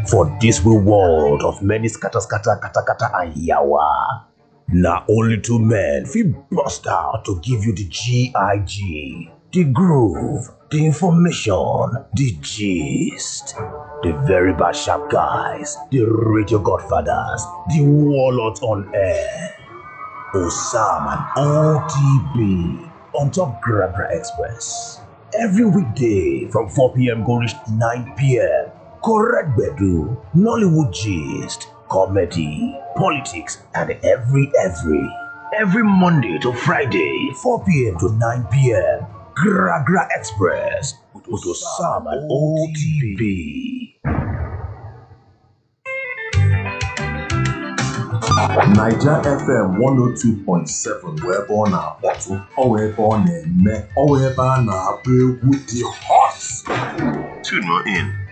For this we world of many scatter, kata kata and yawa. Now only two men fit bust out to give you the GIG, the groove, the information, the gist. The very bad sharp guys, the radio godfathers, the warlords on air. Osam and OTB on top Gragra Express. Every weekday from 4 p.m. go reach 9 p.m. Correct Bedu, Nollywood gist, comedy, politics, and every Monday to Friday, 4 p.m. to 9 p.m. Gragra Express with Osam and OTB. Naija FM 102.7 wee ebe ọ na-akpọtụ, ọ wee ebe ọ na-eme, ọ wee ebe a na-agba egwu dị hot. Tune in.